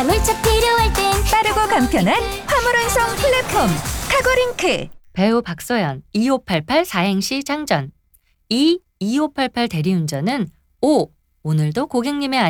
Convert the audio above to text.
물차 필요할 땐 빠르고 간편한 화물 운송 플랫폼 카고링크. 배우 박서연 2588 사행시 장전. 2588 대리운전은 오늘도 고객님의